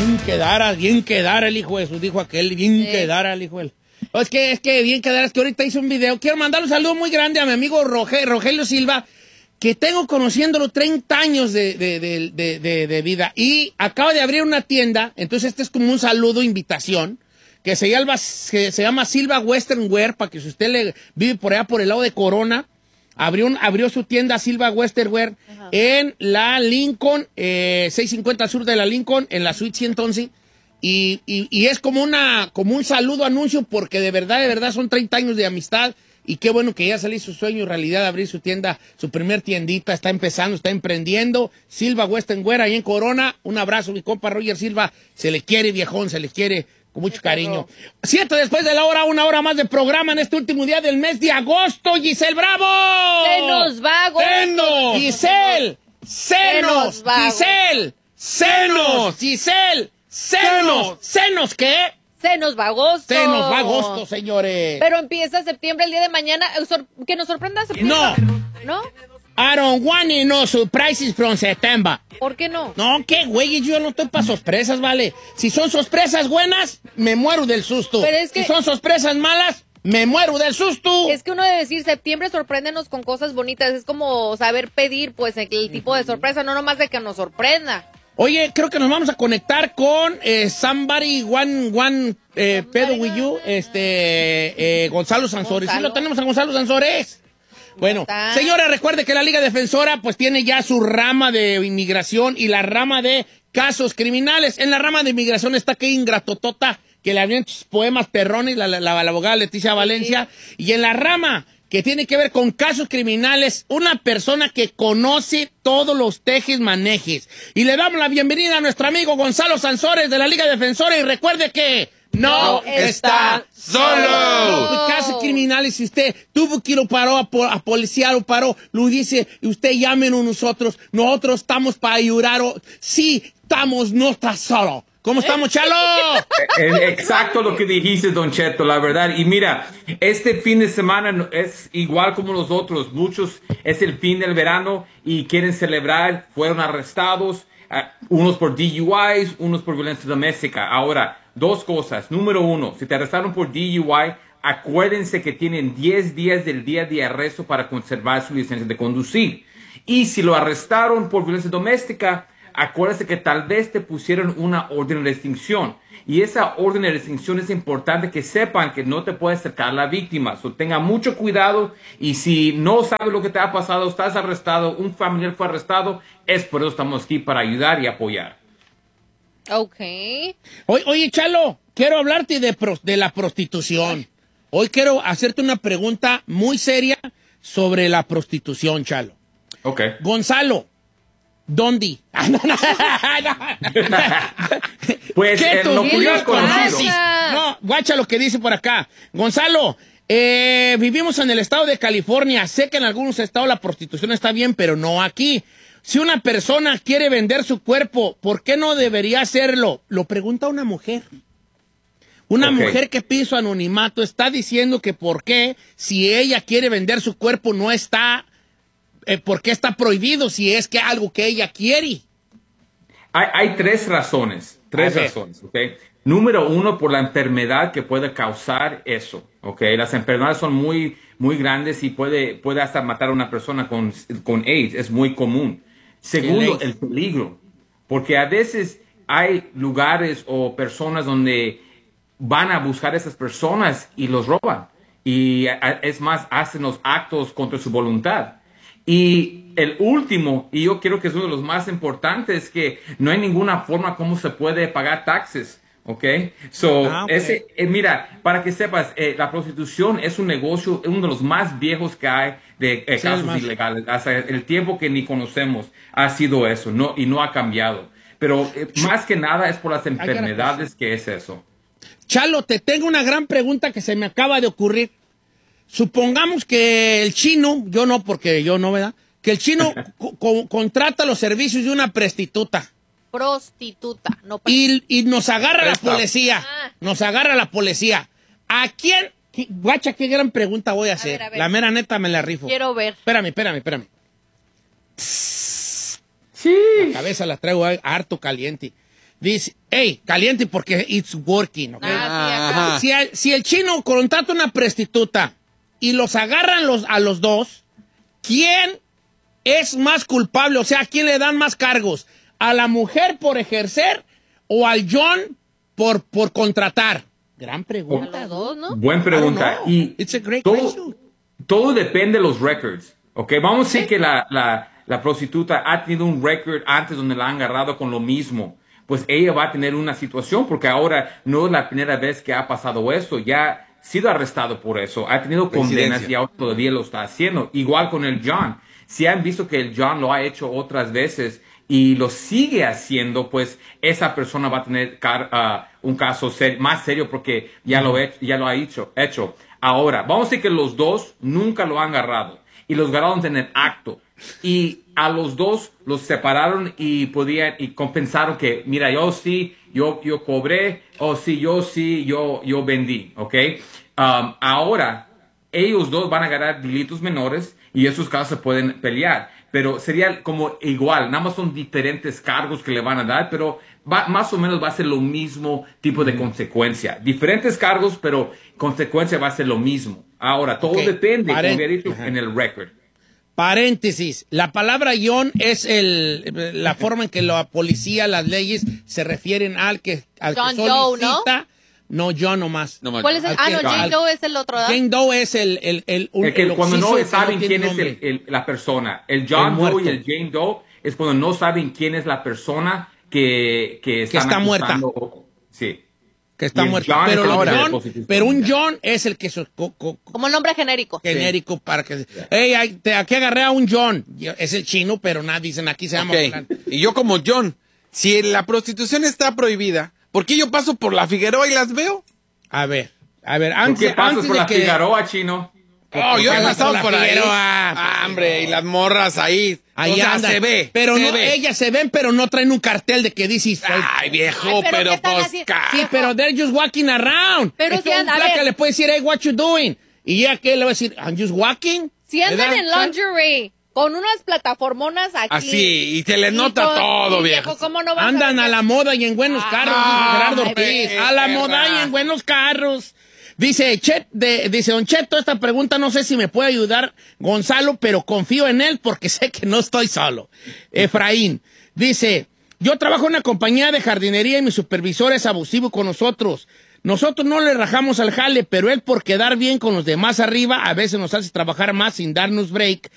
Bien quedara el hijo de Jesús, dijo aquel, bien quedara el hijo de él. Es que bien quedara, es que ahorita hice un video. Quiero mandar un saludo muy grande a mi amigo Rogelio Silva, que tengo conociéndolo 30 años de vida. Y acaba de abrir una tienda, entonces este es como un saludo, invitación, que se llama Silva Western Wear, para que si usted vive por allá por el lado de Corona, abrió su tienda Silva Western Wear en la Lincoln, 650 sur de la Lincoln, en la suite 111. Y es como un saludo anuncio, porque de verdad son 30 años de amistad. Y qué bueno que ya salió su sueño realidad de abrir su tienda, su primer tiendita, está empezando, está emprendiendo. Silva Western Wear ahí en Corona. Un abrazo, mi compa Roger Silva. Se le quiere, viejón, se le quiere con mucho cariño. 7 después de la hora, una hora más de programa en este último día del mes de agosto. Giselle Bravo. Se nos va agosto. Giselle. Senos. Giselle. Senos. Giselle. Senos. ¿Senos qué? Se nos va agosto. Se nos va agosto, señores. Pero empieza septiembre el día de mañana. Que nos sorprenda septiembre. ¿No? I don't want no surprises from September. ¿Por qué no? No, qué güey, yo no estoy para sorpresas, vale. Si son sorpresas buenas, me muero del susto. Pero es que... Si son sorpresas malas, me muero del susto. Es que uno debe decir, septiembre sorpréndenos con cosas bonitas. Es como saber pedir, pues, el tipo de sorpresa, no nomás de que nos sorprenda. Oye, creo que nos vamos a conectar con Somebody One Pedo With You, Gonzalo Sansores. ¿Sí lo tenemos a Gonzalo Sansores? Bueno, señora, recuerde que la Liga Defensora pues tiene ya su rama de inmigración y la rama de casos criminales. En la rama de inmigración está que ingratotota, que le avientan sus poemas perrones, la abogada Leticia Valencia. Sí. Y en la rama que tiene que ver con casos criminales, una persona que conoce todos los tejes manejes. Y le damos la bienvenida a nuestro amigo Gonzalo Sansores de la Liga Defensora. Y recuerde que no está solo. Casos criminales, si usted tuvo que ir a policiar o paró, lo dice, usted llámenos nosotros estamos para ayudar. Sí, no está solo. ¿Cómo estamos, Chalo? Exacto lo que dijiste, Don Cheto, la verdad. Y mira, este fin de semana es igual como los otros. Muchos es el fin del verano y quieren celebrar. Fueron arrestados, unos por DUIs, unos por violencia doméstica. Ahora, dos cosas. Número uno, si te arrestaron por DUI, acuérdense que tienen 10 días del día de arresto para conservar su licencia de conducir. Y si lo arrestaron por violencia doméstica, acuérdense que tal vez te pusieron una orden de restricción. Y esa orden de restricción es importante que sepan que no te puede acercar a la víctima. So, tenga mucho cuidado. Y si no sabes lo que te ha pasado, estás arrestado, un familiar fue arrestado, es por eso estamos aquí para ayudar y apoyar. Ok. Oye, Chalo, quiero hablarte de la prostitución. Hoy quiero hacerte una pregunta muy seria sobre la prostitución, Chalo. Ok. Gonzalo. ¿Dónde? Pues lo curioso conocido. No, guacha lo que dice por acá. Gonzalo, vivimos en el estado de California. Sé que en algunos estados la prostitución está bien, pero no aquí. Si una persona quiere vender su cuerpo, ¿por qué no debería hacerlo? Lo pregunta una mujer. Una mujer que pide su anonimato está diciendo que por qué, si ella quiere vender su cuerpo, no está... ¿por qué está prohibido si es que algo que ella quiere? Hay tres razones. ¿Ok? Número uno, por la enfermedad que puede causar eso. ¿Ok? Las enfermedades son muy, muy grandes y puede hasta matar a una persona con AIDS. Es muy común. Segundo, el peligro. Porque a veces hay lugares o personas donde van a buscar a esas personas y los roban. Y es más, hacen los actos contra su voluntad. Y el último, y yo creo que es uno de los más importantes, es que no hay ninguna forma como se puede pagar taxes, ¿ok? Mira, para que sepas, la prostitución es un negocio, uno de los más viejos que hay de casos ilegales. Hasta el tiempo que ni conocemos ha sido eso, y no ha cambiado. Pero más que nada es por las enfermedades que es eso. Chalo, te tengo una gran pregunta que se me acaba de ocurrir. Supongamos que el chino, yo no, porque yo no, ¿verdad? Que el chino contrata los servicios de una prostituta. No y nos agarra la policía. Nos agarra la policía. ¿A quién? Guacha, qué gran pregunta voy a hacer. A ver. La mera neta me la rifo. Quiero ver. Espérame. Sí. La cabeza la traigo harto caliente. Dice, hey, caliente porque it's working. ¿Okay? Ah, sí, acá. Si el chino contrata una prostituta y los agarran a los dos, ¿quién es más culpable? O sea, ¿a quién le dan más cargos? ¿A la mujer por ejercer o al John por contratar? Gran pregunta. A los dos, ¿no? Buena pregunta. Y It's a great question. todo depende de los records. ¿Ok? Vamos a decir que la prostituta ha tenido un record antes donde la han agarrado con lo mismo. Pues ella va a tener una situación porque ahora no es la primera vez que ha pasado eso. Ya ha sido arrestado por eso. Ha tenido condenas y ahora todavía lo está haciendo. Igual con el John. Si han visto que el John lo ha hecho otras veces y lo sigue haciendo, pues esa persona va a tener un caso más serio porque ya lo ha hecho. Ahora, vamos a decir que los dos nunca lo han agarrado y los agarraron en el acto. Y a los dos los separaron y compensaron que, mira, yo cobré, yo vendí, ¿ok? Ahora, ellos dos van a agarrar delitos menores y esos casos se pueden pelear. Pero sería como igual, nada más son diferentes cargos que le van a dar, pero más o menos va a ser lo mismo tipo de consecuencia. Diferentes cargos, pero consecuencia va a ser lo mismo. Ahora, todo depende, como había dicho, en el record. Paréntesis, la palabra John es la forma en que la policía, las leyes se refieren al que John solicita. Doe, ¿no? No, John nomás. ¿Cuál es el? Jane Doe es el otro, ¿verdad? Jane Doe es el cuando no occiso saben que quién no es tiene la persona. El John muerto. Doe y el Jane Doe es cuando no saben quién es la persona que está muerta. Sí. Que está Y el muerto. John Pero, es el de John, pero un John es el que Como el nombre genérico. genérico para que... Hey, aquí agarré a un John. Es el chino, pero nada, dicen aquí se llama... Ok. Y yo como John, si la prostitución está prohibida, ¿por qué yo paso por la Figueroa y las veo? A ver, ¿Por qué pasas por la Figueroa, chino? Oh, yo he pasas pasado por por la ahí. Figueroa. Hombre, y las morras ahí. Ahí O sea, andan. se ve. Pero se no, ve. ellas se ven, pero no traen un cartel de que dice... Ay, viejo, Ay, pero pero ¿qué están pues... haciendo? Sí, pero they're just walking around. Pero Es que si un a flaca ver. le puede decir, hey, what you doing? Y ella que le va a decir, I'm just walking. Si andan ¿Verdad? en lingerie con unas plataformonas aquí. Así, y se le nota con- todo, y, viejo. ¿Cómo no vas Andan ver a la moda y en buenos carros, dice Gerardo ay, Ortiz. A la moda y en buenos carros. Dice Don Cheto, esta pregunta no sé si me puede ayudar Gonzalo, pero confío en él porque sé que no estoy solo. Efraín dice, yo trabajo en una compañía de jardinería y mi supervisor es abusivo con nosotros. Nosotros no le rajamos al jale, pero él por quedar bien con los demás arriba, a veces nos hace trabajar más sin darnos break